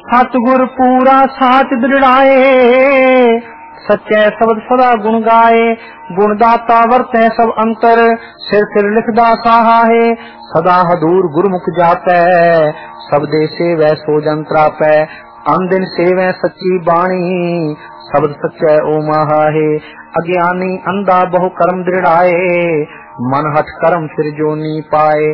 सतगुर पूरा साच दृढ़ाए, सच्चे शब्द सदा गुण गाए। गुणदाता वरतै सब अंतर, सिर सिर लिखदा साहा है। सदा हदूर गुरमुख जापै, सब दे सेवै सो जन त्रापै। अन दिन सेवै सच्ची बाणी, शब्द सच्चै ओ माहा है। अज्ञानी अंधा बहु कर्म दृढ़ाए, मन हठ कर्म फिर जोनी पाए।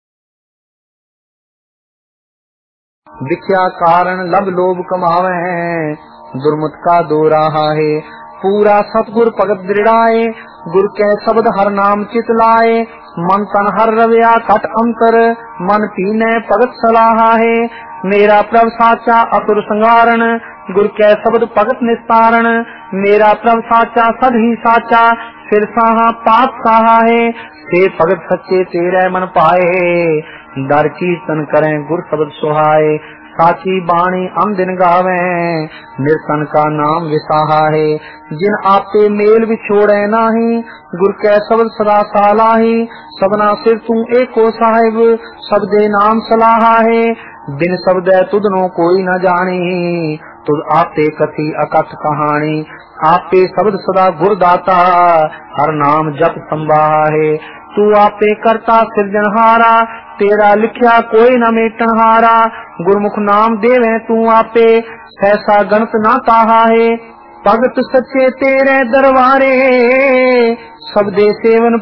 विख्या कारण लब लोभ कमावे, दुर्मत का दो राहा है। पूरा सतगुर भगत दृढ़ाए, गुर के शब्द हर नाम चित लाए। मन तन हर रविया कट अंतर, मन पीने भगत सलाहा है। मेरा प्रभ साचा असुर संगारण, गुर के शब्द भगत निस्तारण। मेरा प्रभ साचा सद ही साचा, फिर साहा पाप साहा है। से भगत सच्चे तेरे मन पाए, दर कीर्तन करें गुर शब्द सुहाए। साची बाणी अन दिन गावे, निरसन का नाम विसाहा है। जिन आपे मेल विछोड़े नाही, गुर के शब्द सदा सालाही। सबना सिर तू एको साहिब, सब दे नाम सलाहा है। बिन शब्द तुधनो कोई न जानी, तुझ आपे कथी अकथ कहानी। आपे शब्द सदा गुरदाता, हर नाम जप संभाहा है। तू आपे करता सिरजनहारा, तेरा लिखया कोई न मेटन हारा। गुरमुख नाम देवे तू आपे, सहसा गणत ना ताहा है। भगत सच्चे तेरे दरबारे, सब दे सेवन